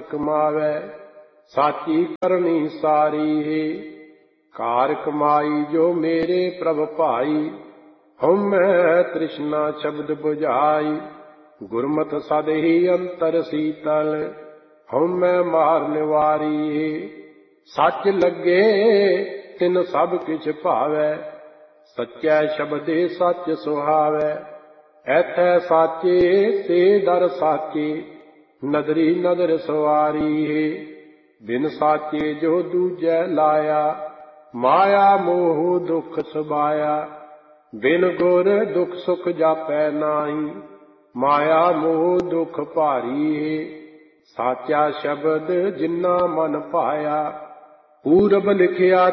ਕਮਾਵੈ, ਸਾਚੀ ਕਰਨੀ ਸਾਰੀ ਹੈ। ਕਾਰ ਕਮਾਈ ਜੋ ਮੇਰੇ ਪ੍ਰਭ ਭਾਈ, ਹਉਮੈ ਤ੍ਰਿਸ਼ਨਾ ਸ਼ਬਦ ਬੁਝਾਈ। ਗੁਰਮਤਿ ਸਦ ਹੀ ਅੰਤਰ ਸੀਤਲ, ਹਉਮੈ ਮਾਰ ਨਿਵਾਰੀ ਹੈ। ਸੱਚ ਲੱਗੇ ਤਿਨ ਸਭ ਕਿਛ ਭਾਵੈ, ਸੱਚੈ ਸ਼ਬਦੇ ਸੱਚ ਸੁਹਾਵੈ। ਐਥੈ ਸਾਚੇ ਤੇ ਦਰ ਸਾਚੇ, ਨਦਰੀ ਨਦਰ ਸਵਾਰੀ ਹੈ। ਬਿਨ ਸਾਚੇ ਜੋ ਦੂਜੈ ਲਾਇਆ, ਮਾਇਆ ਮੋਹ ਦੁਖ ਸਬਾਇਆ। ਬਿਨ ਗੁਰ ਦੁਖ ਸੁਖ ਜਾਪੈ ਨਾਹੀ, ਮਾਇਆ ਮੋਹ ਦੁਖ ਭਾਰੀ ਹੈ। ਸਾਚਾ ਸ਼ਬਦ ਜਿਨਾ ਮਨ ਭਾਇਆ, ਪੂਰਬ ਲਿਖਿਆ